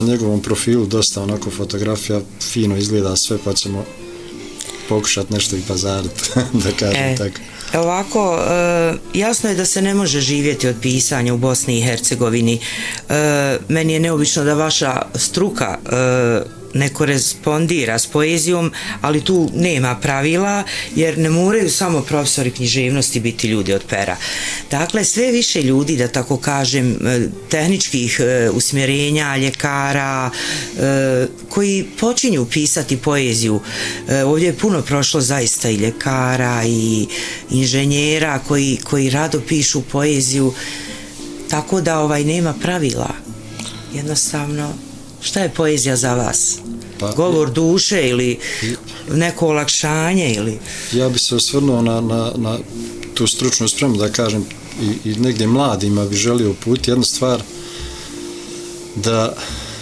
Na njegovom profilu dosta onako fotografija, fino izgleda sve, pa ćemo pokušati nešto i pazariti, da kažem tako. Ovako, jasno je da se ne može živjeti od pisanja u Bosni i Hercegovini. Meni je neobično da vaša struka ne korespondira s poezijom, ali tu nema pravila, jer ne moraju samo profesori književnosti biti ljudi od pera. Dakle, sve više ljudi, da tako kažem, tehničkih usmjerenja, ljekara, koji počinju pisati poeziju. Ovdje je puno prošlo zaista i ljekara i inženjera koji rado pišu poeziju, tako da nema pravila. Jednostavno, šta je poezija za vas? Govor duše ili neko olakšanje ili... Ja bi se osvrnuo na tu stručnu spremu, da kažem, i negdje mladima bi želio uputiti jednu stvar, da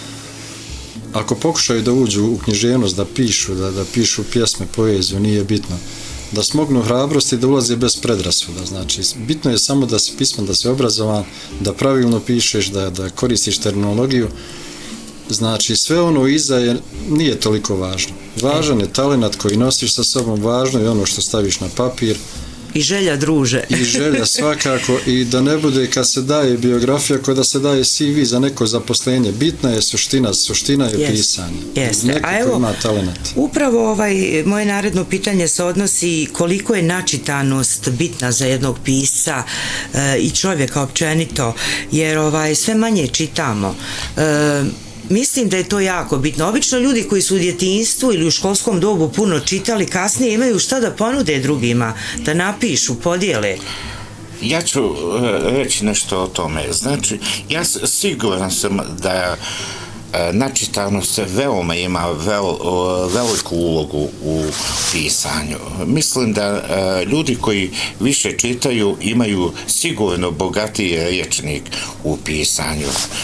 ako pokušaju da uđu u književnost, da pišu pjesme, poeziju, nije bitno, da smognu hrabrosti, da ulaze bez predrasuda. Znači, bitno je samo da si pismen, da si obrazovan, da pravilno pišeš, da koristiš terminologiju. Znači, sve ono iza nije toliko važno. Važan je talenat koji nosiš sa sobom, važno je ono što staviš na papir. I želja, druže. I želja svakako, i da ne bude kad se daje biografija, kao da se daje CV za neko zaposlenje. Bitna je suština je pisanje. Neko ko ima talenat. Upravo moje naredno pitanje se odnosi koliko je načitanost bitna za jednog pisca i čovjeka općenito, jer sve manje čitamo. Mislim da je to jako bitno. Obično ljudi koji su u djetinjstvu ili u školskom dobu puno čitali, kasnije imaju šta da ponude drugima, da napišu, podijele. Ja ću reći nešto o tome. Znači, ja siguran sam da načitanost veoma ima veliku ulogu u pisanju. Mislim da ljudi koji više čitaju imaju sigurno bogatiji rječnik u pisanju.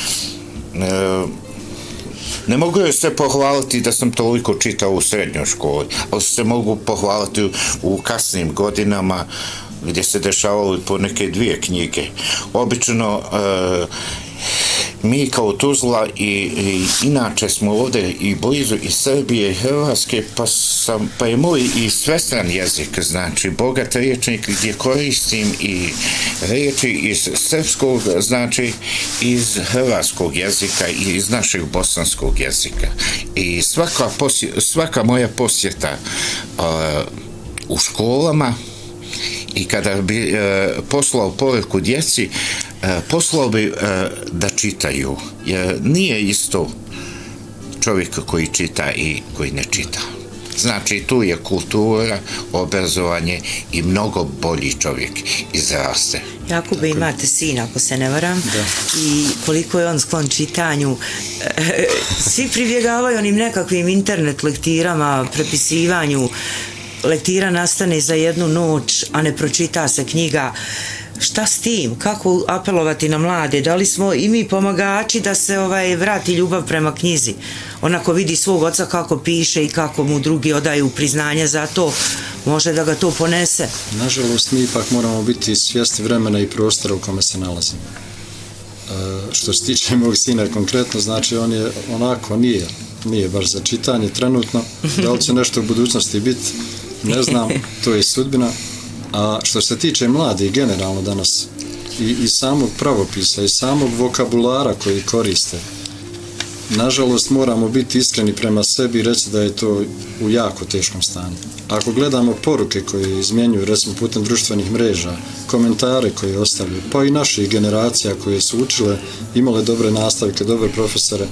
Ne mogu joj se pohvaliti da sam toliko čitao u srednjoj školi, ali se mogu pohvaliti u kasnim godinama gdje se dešavalo po neke 2 knjige. Obično mi kao Tuzla i inače smo ovdje i blizu i Srbije i Hrvatske, pa je moj i svestran jezik, znači bogat rječnik gdje koristim i riječi iz srpskog, znači iz hrvatskog jezika i iz našeg bosanskog jezika. I svaka moja posjeta u školama i kada bi poslao poruku djeci, poslao bi da čitaju. Jer nije isto čovjek koji čita i koji ne čita. Znači, tu je kultura, obrazovanje i mnogo bolji čovjek izraste. Jakube, imate sina, ako se ne varam, i koliko je on sklon čitanju. Svi pribjegavaju onim nekakvim internet lektirama, prepisivanju. Lektira nastane za jednu noć, a ne pročita se knjiga. Šta s tim? Kako apelovati na mlade? Da li smo i mi pomagači da se vrati ljubav prema knjizi? Onako vidi svog oca kako piše i kako mu drugi odaju priznanje za to, može da ga to ponese. Nažalost, mi ipak moramo biti svjesni vremena i prostora u kome se nalazimo. Što se tiče mog sina konkretno, znači on je onako, nije baš za čitanje trenutno. Da li će nešto u budućnosti biti, ne znam, to je sudbina. A što se tiče mladih generalno danas, i samog pravopisa, i samog vokabulara koji koriste, nažalost moramo biti iskreni prema sebi i reći da je to u jako teškom stanju. Ako gledamo poruke koje izmjenjuju, recimo putem društvenih mreža, komentare koje ostavljaju, pa i naših generacija koje su učile, imale dobre nastavke, dobre profesore,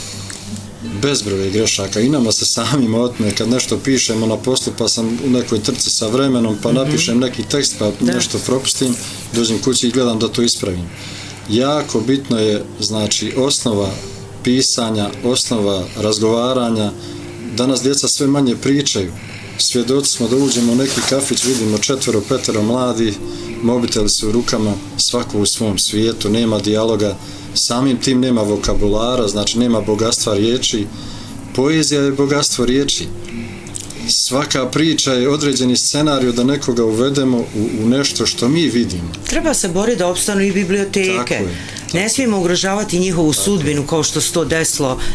bezbroj grešaka, i nama se samima otme kad nešto pišemo na poslu, pa sam u nekoj trci sa vremenom, pa napišem neki tekst, pa nešto propustim, dođem kući i gledam da to ispravim. Jako bitno je, znači, osnova pisanja, osnova razgovaranja. Danas djeca sve manje pričaju. Svjedoci smo da uđemo u neki kafić, vidimo 4, 5 mladi, mobiteli su u rukama, svako u svom svijetu, nema dijaloga, samim tim nema vokabulara, znači nema bogatstva riječi. Poezija je bogatstvo riječi. Svaka priča je određeni scenarij da nekoga uvedemo u nešto što mi vidimo. Treba se boriti da opstanu i biblioteke. Ne smijemo ugrožavati njihovu sudbinu kao što se to desilo